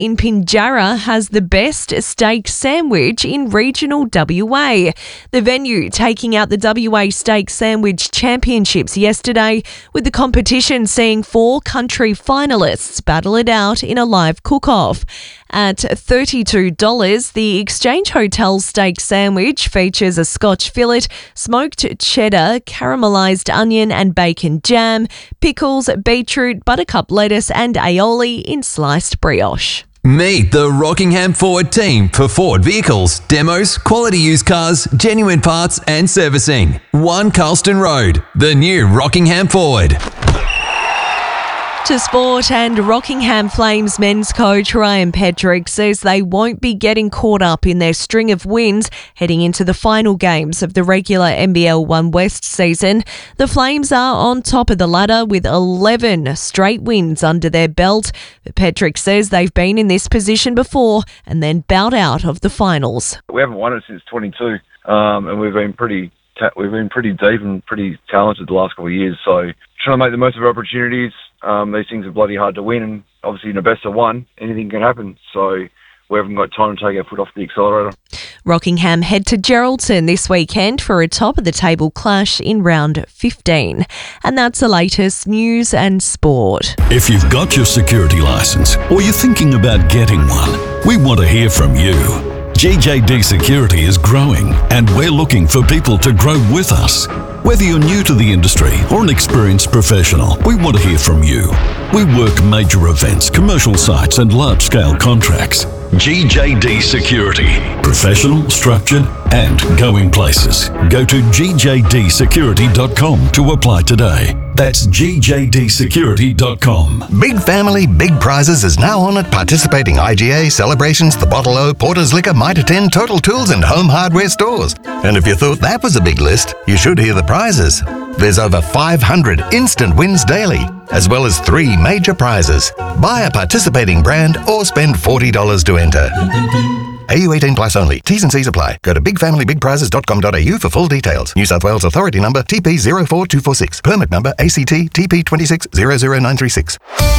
in Pinjarra has the best steak sandwich in regional WA. The venue taking out the WA Steak Sandwich Championships yesterday, with the competition seeing 4 country finalists battle it out in a live cook-off. At $32, the Exchange Hotel steak sandwich features a Scotch fillet, smoked cheddar, caramelised onion and bacon jam, pickles, beetroot, buttercup lettuce and aioli in sliced brioche. Meet the Rockingham Ford team for Ford vehicles, demos, quality used cars, genuine parts and servicing. 1 Carlston Road, the new Rockingham Ford. To sport, and Rockingham Flames men's coach Ryan Petrick says they won't be getting caught up in their string of wins heading into the final games of the regular NBL 1 West season. The Flames are on top of the ladder with 11 straight wins under their belt, but Petrick says they've been in this position before and then bowed out of the finals. We haven't won it since 22, and we've been pretty deep and pretty talented the last couple of years, so trying to make the most of our opportunities. These things are bloody hard to win, and obviously in a best of 1, anything can happen. So we haven't got time to take our foot off the accelerator. Rockingham head to Geraldton this weekend for a top-of-the-table clash in round 15. And that's the latest news and sport. If you've got your security licence or you're thinking about getting one, we want to hear from you. GJD Security is growing, and we're looking for people to grow with us. Whether you're new to the industry or an experienced professional, we want to hear from you. We work major events, commercial sites and large-scale contracts. GJD Security. Professional, structured and going places. Go to gjdsecurity.com to apply today. That's gjdsecurity.com. Big Family, Big Prizes is now on at participating IGA, Celebrations, The Bottle O, Porter's Liquor, Mitre 10, Total Tools and Home Hardware stores. And if you thought that was a big list, you should hear the prizes. There's over 500 instant wins daily, as well as 3 major prizes. Buy a participating brand or spend $40 to enter. AU 18 plus only. T's and C's apply. Go to bigfamilybigprizes.com.au for full details. New South Wales Authority number TP 04246. Permit number ACT TP 2600936.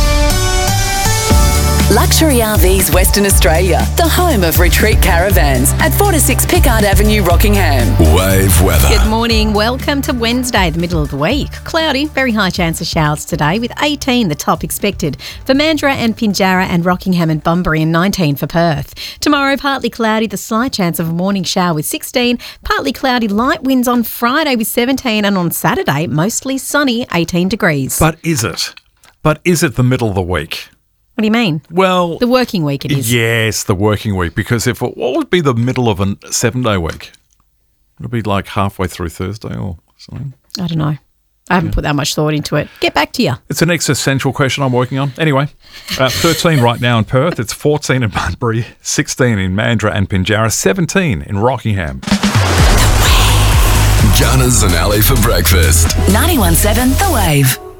Luxury RVs Western Australia, the home of retreat caravans at 4 to 6 Pickard Avenue, Rockingham. Wave weather. Good morning. Welcome to Wednesday, the middle of the week. Cloudy, very high chance of showers today with 18 the top expected for Mandurah and Pinjarra and Rockingham and Bunbury, and 19 for Perth. Tomorrow, partly cloudy, the slight chance of a morning shower with 16. Partly cloudy, light winds on Friday with 17, and on Saturday, mostly sunny, 18 degrees. But is it the middle of the week? What do you mean? Well, the working week it is. Yes, the working week. Because what would be the middle of a 7-day week? Would it be like halfway through Thursday or something? I don't know. I haven't put that much thought into it. Get back to you. It's an existential question I'm working on. Anyway, 13 right now in Perth. It's 14 in Bunbury, 16 in Mandurah and Pinjarra, 17 in Rockingham. Gunners and Ali for breakfast. 91.7 The Wave.